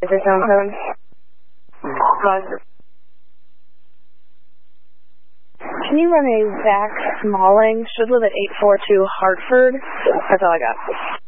your cell phone? Roger. Can you run a Zach Smalling? Should live at 842 Hartford. That's all I got.